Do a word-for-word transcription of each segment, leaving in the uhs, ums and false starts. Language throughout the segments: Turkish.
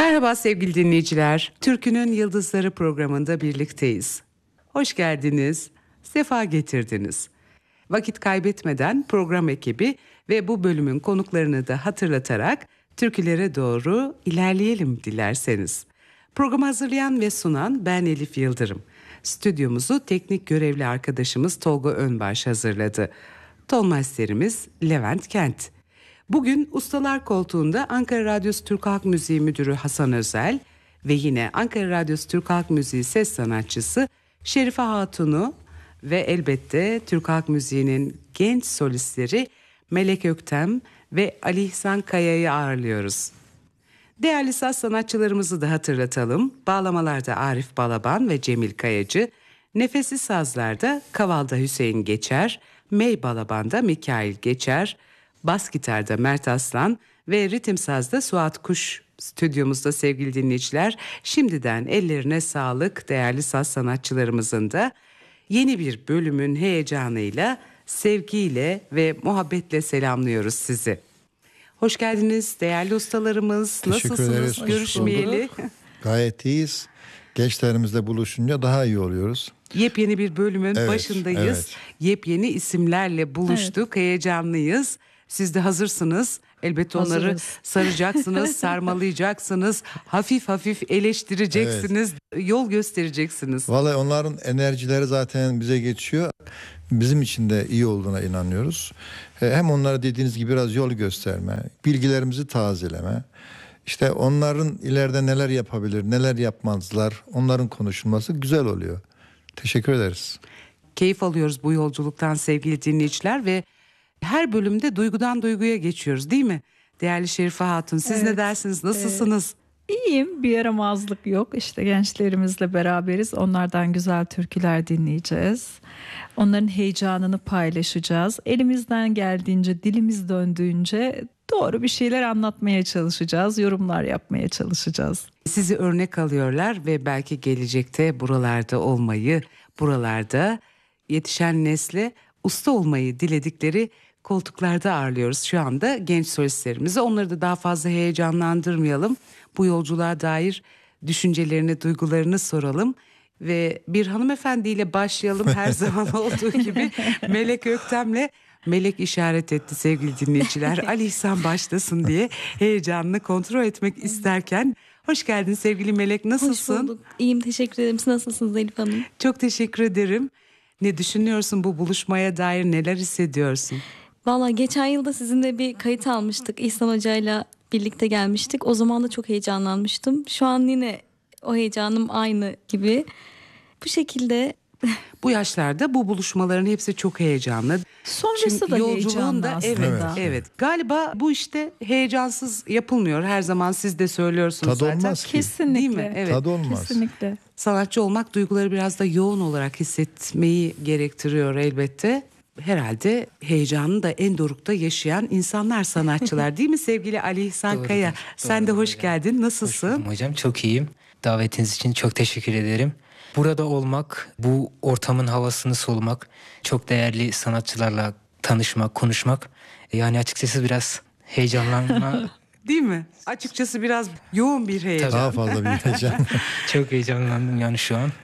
Merhaba sevgili dinleyiciler. Türkünün Yıldızları programında birlikteyiz. Hoş geldiniz, sefa getirdiniz. Vakit kaybetmeden program ekibi ve bu bölümün konuklarını da hatırlatarak türkülere doğru ilerleyelim dilerseniz. Programı hazırlayan ve sunan ben Elif Yıldırım. Stüdyomuzu teknik görevli arkadaşımız Tolga Önbaş hazırladı. Tonmasterimiz Levent Kent. Bugün Ustalar Koltuğu'nda Ankara Radyosu Türk Halk Müziği Müdürü Hasan Özel ve yine Ankara Radyosu Türk Halk Müziği ses sanatçısı Şerife Hatun'u ve elbette Türk Halk Müziği'nin genç solistleri Melek Öktem ve Ali İhsan Kaya'yı ağırlıyoruz. Değerli saz sanatçılarımızı da hatırlatalım. Bağlamalarda Arif Balaban ve Cemil Kayacı, nefesli sazlarda Kaval'da Hüseyin Geçer, Mey Balaban'da Mikail Geçer, bas gitarda Mert Aslan ve ritim sazda Suat Kuş stüdyomuzda sevgili dinleyiciler. Şimdiden ellerine sağlık değerli saz sanatçılarımızın da yeni bir bölümün heyecanıyla, sevgiyle ve muhabbetle selamlıyoruz sizi. Hoş geldiniz değerli ustalarımız. Teşekkür Nasılsınız? ederiz. Görüşmeyeli. Gayet iyiyiz. Gençlerimizle buluşunca daha iyi oluyoruz. Yepyeni bir bölümün Evet, başındayız. evet. Yepyeni isimlerle buluştuk. Evet. Heyecanlıyız. Siz de hazırsınız. Elbette onları Hazırız. saracaksınız, sarmalayacaksınız. Hafif hafif eleştireceksiniz. Evet. Yol göstereceksiniz. Vallahi onların enerjileri zaten bize geçiyor. Bizim için de iyi olduğuna inanıyoruz. Hem onlara dediğiniz gibi biraz yol gösterme, bilgilerimizi tazeleme. İşte onların ileride neler yapabilir, neler yapmazlar, onların konuşulması güzel oluyor. Teşekkür ederiz. Keyif alıyoruz bu yolculuktan sevgili dinleyiciler ve her bölümde duygudan duyguya geçiyoruz değil mi? Değerli Şerife Hatun, siz Evet, ne dersiniz, nasılsınız? Ee, iyiyim, bir yaramazlık yok. İşte gençlerimizle beraberiz. Onlardan güzel türküler dinleyeceğiz. Onların heyecanını paylaşacağız. Elimizden geldiğince, dilimiz döndüğünce doğru bir şeyler anlatmaya çalışacağız. Yorumlar yapmaya çalışacağız. Sizi örnek alıyorlar ve belki gelecekte buralarda olmayı, buralarda yetişen nesle usta olmayı diledikleri koltuklarda ağırlıyoruz şu anda genç solistlerimizi. Onları da daha fazla heyecanlandırmayalım. Bu yolculuğa dair düşüncelerini, duygularını soralım. Ve bir hanımefendiyle başlayalım her zaman olduğu gibi. Melek Öktem'le. Melek işaret etti sevgili dinleyiciler. Ali İhsan başlasın diye heyecanını kontrol etmek isterken. Hoş geldin sevgili Melek, nasılsın? Hoş bulduk. İyiyim, teşekkür ederim. Siz nasılsınız Elif Hanım? Çok teşekkür ederim. Ne düşünüyorsun bu buluşmaya dair, neler hissediyorsun? Valla geçen yılda sizinle bir kayıt almıştık. İhsan Hoca'yla birlikte gelmiştik. O zaman da çok heyecanlanmıştım. Şu an yine o heyecanım aynı gibi. Bu şekilde... Bu yaşlarda bu buluşmaların hepsi çok heyecanlı. Sonrası Çünkü da yolculuğun heyecanlı da aslında. evet, evet. Galiba bu işte heyecansız yapılmıyor. Her zaman siz de söylüyorsunuz Tadı zaten. olmaz ki. Kesinlikle. Değil mi? Evet. Tadı olmaz. Kesinlikle. Sanatçı olmak duyguları biraz da yoğun olarak hissetmeyi gerektiriyor elbette. Herhalde heyecanını da en dorukta yaşayan insanlar sanatçılar değil mi sevgili Ali İhsan Doğrudur, Kaya? doğrudur Sen de hoş hocam. geldin. Hoş Nasılsın? buldum hocam, çok iyiyim. Davetiniz için çok teşekkür ederim. Burada olmak, bu ortamın havasını solumak, çok değerli sanatçılarla tanışmak, konuşmak. Yani açıkçası biraz heyecanlanma. Değil mi? Açıkçası biraz yoğun bir heyecan. Daha fazla bir heyecan. Çok heyecanlandım yani şu an.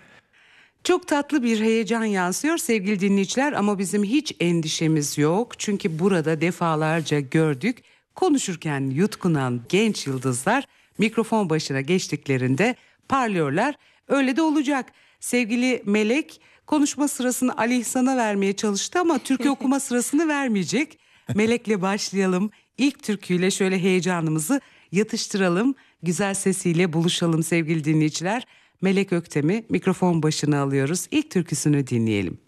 Çok tatlı bir heyecan yansıyor sevgili dinleyiciler ama bizim hiç endişemiz yok. Çünkü burada defalarca gördük, konuşurken yutkunan genç yıldızlar mikrofon başına geçtiklerinde parlıyorlar. Öyle de olacak. Sevgili Melek konuşma sırasını Ali İhsan'a vermeye çalıştı ama türkü okuma sırasını vermeyecek. Melek'le başlayalım. İlk türküyle şöyle heyecanımızı yatıştıralım. Güzel sesiyle buluşalım sevgili dinleyiciler. Melek Öktem'i mikrofon başına alıyoruz. İlk türküsünü dinleyelim.